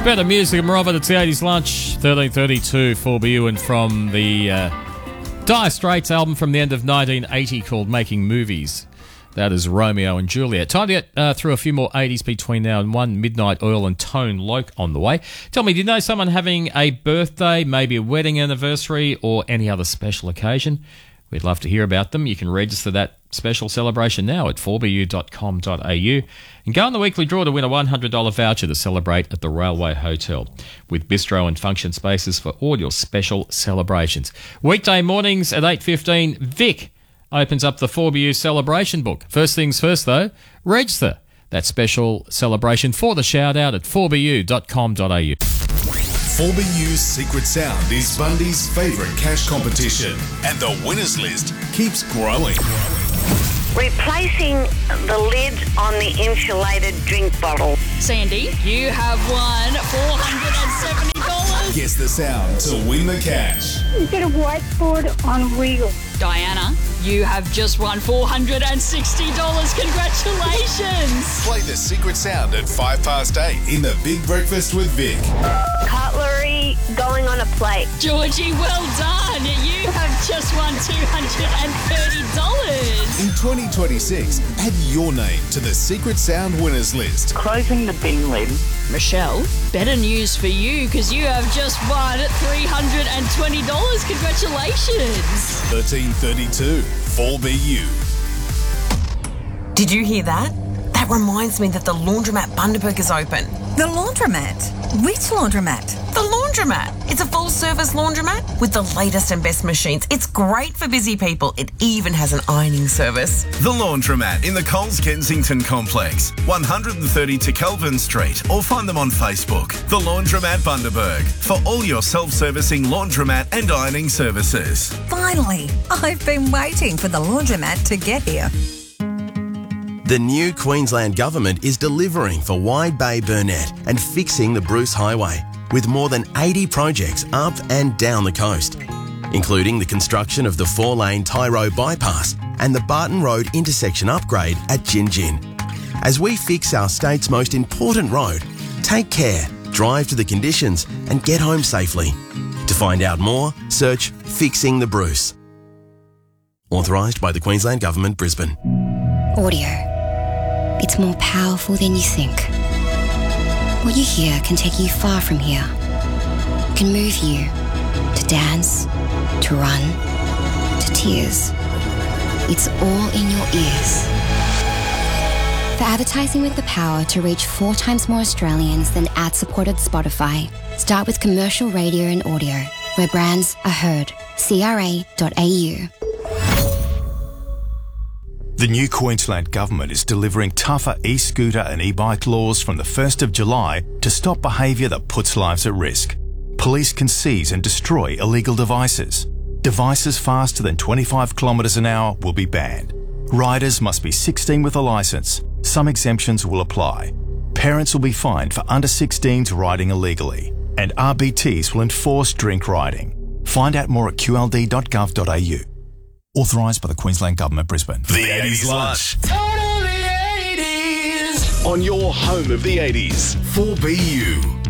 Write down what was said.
Better music and Robert. It's the 80s lunch, 13:32 4BU, and from the Dire Straits album from the end of 1980 called Making Movies. That is Romeo and Juliet. Time to get through a few more 80s between now and 1. Midnight Oil and Tone Loc on the way. Tell me, do you know someone having a birthday, maybe a wedding anniversary, or any other special occasion? We'd love to hear about them. You can register that special celebration now at 4bu.com.au and go on the weekly draw to win a $100 voucher to celebrate at the Railway Hotel with bistro and function spaces for all your special celebrations. Weekday mornings at 8:15, Vic opens up the 4BU celebration book. First things first, though, register that special celebration for the shout-out at 4bu.com.au. 4BU's Secret Sound is Bundy's favourite cash competition, and the winners list keeps growing. Replacing the lid on the insulated drink bottle. Sandy, you have won $470. Guess the sound to win the cash. Is it a whiteboard on wheels? Diana, you have just won $460. Congratulations. Play the Secret Sound at 8:05 in the Big Breakfast with Vic. Cutlery going on a plate. Georgie, well done. You have just won $230. In 2026, add your name to the Secret Sound winners list. Closing the bin lid. Michelle, better news for you because you have just won $320. Congratulations. 1332 4BU. Did you hear that? That reminds me that the laundromat Bundaberg is open. The laundromat? Which laundromat? The laundromat. It's a full-service laundromat with the latest and best machines. It's great for busy people. It even has an ironing service. The Laundromat in the Coles Kensington Complex, 130 to Kelvin Street, or find them on Facebook. The Laundromat Bundaberg, for all your self-servicing laundromat and ironing services. Finally, I've been waiting for the laundromat to get here. The new Queensland Government is delivering for Wide Bay Burnett and fixing the Bruce Highway with more than 80 projects up and down the coast, including the construction of the 4-lane Tyro bypass and the Barton Road intersection upgrade at Gin Gin. As we fix our state's most important road, take care, drive to the conditions and get home safely. To find out more, search Fixing the Bruce. Authorised by the Queensland Government, Brisbane. Audio. It's more powerful than you think. What you hear can take you far from here. It can move you to dance, to run, to tears. It's all in your ears. For advertising with the power to reach 4 times more Australians than ad-supported Spotify, start with commercial radio and audio, where brands are heard. CRA.au. The new Queensland Government is delivering tougher e-scooter and e-bike laws from the 1st of July to stop behaviour that puts lives at risk. Police can seize and destroy illegal devices. Devices faster than 25 kilometres an hour will be banned. Riders must be 16 with a licence. Some exemptions will apply. Parents will be fined for under 16s riding illegally. And RBTs will enforce drink riding. Find out more at qld.gov.au. Authorised by the Queensland Government, Brisbane. The 80s lunch. Totally 80s. On your home of the 80s, 4BU.